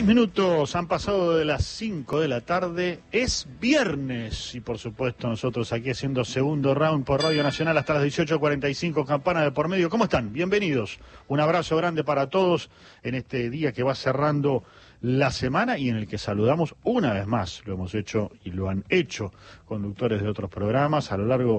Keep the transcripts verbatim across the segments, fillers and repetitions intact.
Seis minutos han pasado de las cinco de la tarde, es viernes y por supuesto nosotros aquí haciendo segundo round por Radio Nacional hasta las dieciocho cuarenta y cinco, campana de por medio. ¿Cómo están? Bienvenidos. Un abrazo grande para todos en este día que va cerrando la semana y en el que saludamos una vez más, lo hemos hecho y lo han hecho conductores de otros programas a lo largo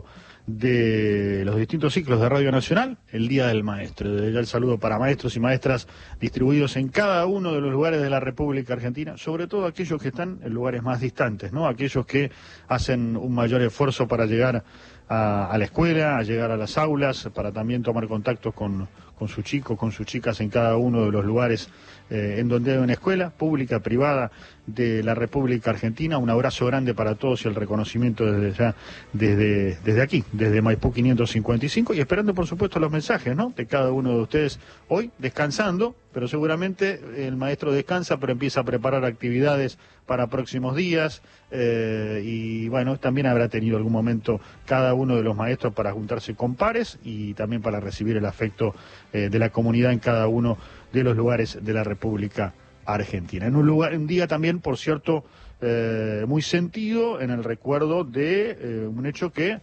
de los distintos ciclos de Radio Nacional, el Día del Maestro. Desde ya el saludo para maestros y maestras distribuidos en cada uno de los lugares de la República Argentina, sobre todo aquellos que están en lugares más distantes, ¿no? Aquellos que hacen un mayor esfuerzo para llegar a, a la escuela, a llegar a las aulas, para también tomar contactos con, con sus chicos, con sus chicas en cada uno de los lugares eh, en donde hay una escuela pública, privada de la República Argentina. Un abrazo grande para todos y el reconocimiento desde ya, desde, desde aquí, desde Maipú quinientos cincuenta y cinco, y esperando por supuesto los mensajes, ¿no?, de cada uno de ustedes hoy, descansando, pero seguramente el maestro descansa, pero empieza a preparar actividades para próximos días, eh, y bueno, también habrá tenido algún momento cada uno de los maestros para juntarse con pares y también para recibir el afecto eh, de la comunidad en cada uno de los lugares de la República Argentina. En un lugar, un día también, por cierto, eh, muy sentido en el recuerdo de eh, un hecho que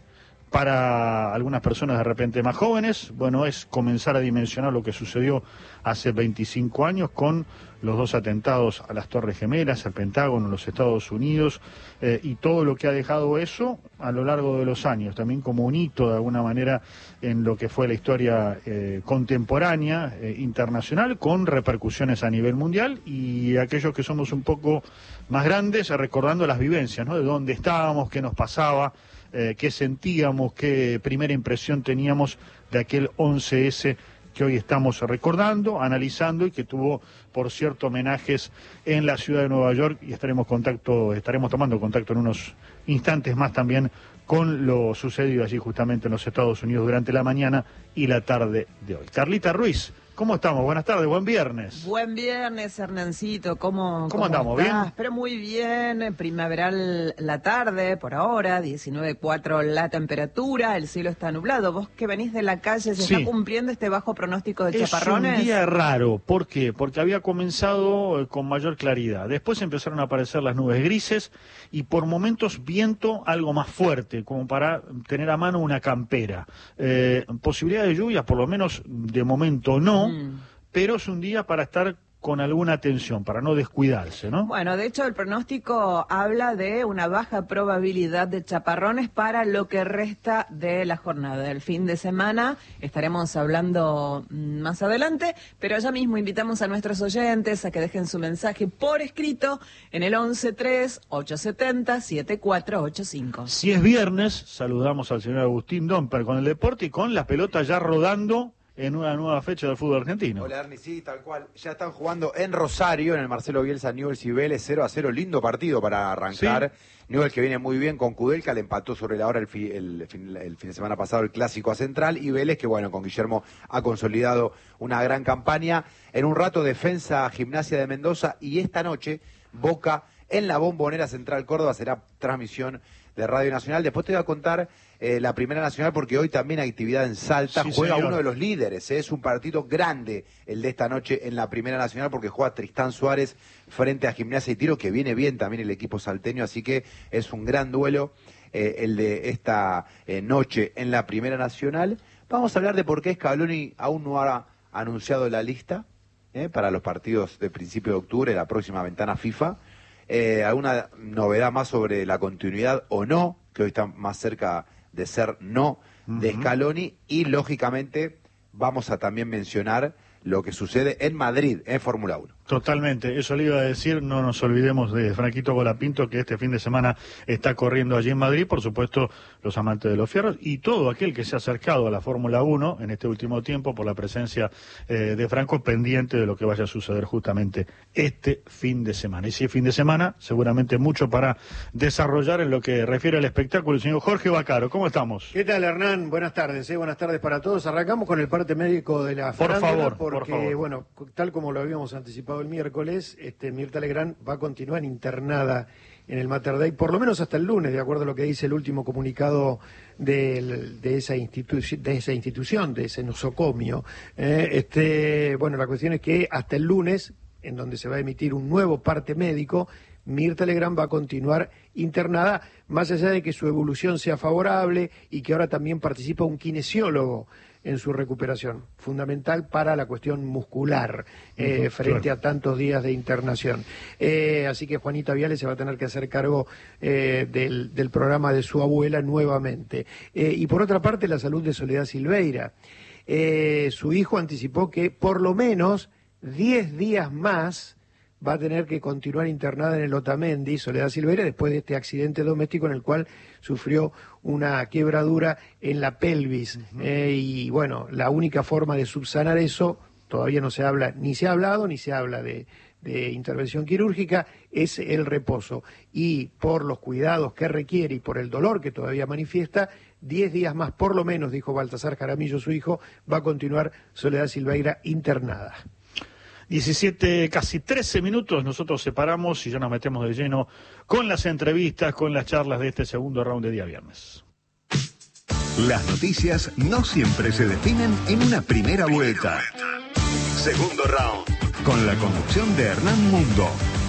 para algunas personas de repente más jóvenes, bueno, es comenzar a dimensionar lo que sucedió hace veinticinco años con los dos atentados a las Torres Gemelas, al Pentágono, en los Estados Unidos, eh, y todo lo que ha dejado eso a lo largo de los años, también como un hito de alguna manera en lo que fue la historia eh, contemporánea, eh, internacional, con repercusiones a nivel mundial, y aquellos que somos un poco más grandes, recordando las vivencias, ¿no?, de dónde estábamos, qué nos pasaba, Eh, qué sentíamos, qué primera impresión teníamos de aquel once ese que hoy estamos recordando, analizando, y que tuvo, por cierto, homenajes en la ciudad de Nueva York, y estaremos contacto, estaremos tomando contacto en unos instantes más también con lo sucedido allí justamente en los Estados Unidos durante la mañana y la tarde de hoy. Carlita Ruiz, ¿cómo estamos? Buenas tardes, buen viernes. Buen viernes, Hernancito. ¿Cómo, ¿Cómo, cómo andamos? estás? ¿Bien? Pero muy bien, primaveral la tarde, por ahora, diecinueve punto cuatro la temperatura, el cielo está nublado. Vos que venís de la calle, ¿se Sí. está cumpliendo este bajo pronóstico de Es chaparrones? un día raro, ¿por qué? Porque había comenzado eh, con mayor claridad, después empezaron a aparecer las nubes grises y por momentos viento algo más fuerte, como para tener a mano una campera. Eh, posibilidad de lluvias, por lo menos de momento no, mm. pero es un día para estar con alguna atención, para no descuidarse, ¿no? Bueno, de hecho el pronóstico habla de una baja probabilidad de chaparrones para lo que resta de la jornada. Del fin de semana estaremos hablando más adelante, pero ya mismo invitamos a nuestros oyentes a que dejen su mensaje por escrito en el once tres ocho siete cero siete cuatro ocho cinco. Si es viernes, saludamos al señor Agustín Domper con el deporte y con la pelota ya rodando en una nueva fecha del fútbol argentino. Hola, Ernie, sí, tal cual. Ya están jugando en Rosario, en el Marcelo Bielsa, Newell's y Vélez, cero a cero. Lindo partido para arrancar. Sí. Newell's que viene muy bien con Kudelka, le empató sobre la hora el, fi, el, fin, el fin de semana pasado el clásico a Central. Y Vélez, que bueno, con Guillermo ha consolidado una gran campaña. En un rato, Defensa, Gimnasia de Mendoza. Y esta noche, Boca en la Bombonera Central Córdoba. Será transmisión de Radio Nacional. Después te voy a contar eh, la Primera Nacional, porque hoy también hay actividad en Salta. Sí, juega señor. Uno de los líderes, ¿eh? Es un partido grande el de esta noche en la Primera Nacional, porque juega Tristán Suárez frente a Gimnasia y Tiro, que viene bien también el equipo salteño, así que es un gran duelo eh, el de esta eh, noche en la Primera Nacional. Vamos a hablar de por qué Scaloni aún no ha anunciado la lista eh, para los partidos de principio de octubre, la próxima ventana FIFA. Eh, alguna novedad más sobre la continuidad o no, que hoy está más cerca de ser no, de Scaloni, y lógicamente vamos a también mencionar lo que sucede en Madrid, en Fórmula uno. Totalmente, eso le iba a decir, no nos olvidemos de Franquito Colapinto, que este fin de semana está corriendo allí en Madrid, por supuesto los amantes de los fierros y todo aquel que se ha acercado a la Fórmula uno en este último tiempo por la presencia eh, de Franco, pendiente de lo que vaya a suceder justamente este fin de semana. Y si es fin de semana, seguramente mucho para desarrollar en lo que refiere al espectáculo. El señor Jorge Vaccaro, ¿cómo estamos? ¿Qué tal, Hernán? Buenas tardes, ¿eh? Buenas tardes para todos. Arrancamos con el parte médico de la Por favor, porque, por favor. bueno, tal como lo habíamos anticipado el miércoles, este, Mirta Legrand va a continuar internada en el Mater Dei, por lo menos hasta el lunes, de acuerdo a lo que dice el último comunicado de, de, esa, institu de esa institución, de ese nosocomio. Eh, este, bueno, la cuestión es que hasta el lunes en donde se va a emitir un nuevo parte médico, Mirta Legrand va a continuar internada, más allá de que su evolución sea favorable y que ahora también participa un kinesiólogo en su recuperación, fundamental para la cuestión muscular, eh, frente a tantos días de internación. Eh, así que Juanita Viale se va a tener que hacer cargo eh, del, del programa de su abuela nuevamente. Eh, y por otra parte, la salud de Soledad Silveira. Eh, su hijo anticipó que por lo menos diez días más va a tener que continuar internada en el Otamendi, Soledad Silveira, después de este accidente doméstico en el cual sufrió una quiebradura en la pelvis. Uh-huh. Eh, y bueno, la única forma de subsanar eso, todavía no se habla, ni se ha hablado, ni se habla de, de intervención quirúrgica, es el reposo. Y por los cuidados que requiere y por el dolor que todavía manifiesta, diez días más por lo menos, dijo Baltasar Jaramillo, su hijo, va a continuar Soledad Silveira internada. diecisiete, casi trece minutos, nosotros separamos y ya nos metemos de lleno con las entrevistas, con las charlas de este segundo round de día viernes. Las noticias no siempre se definen en una primera vuelta. Segundo round, con la conducción de Hernán Mundo.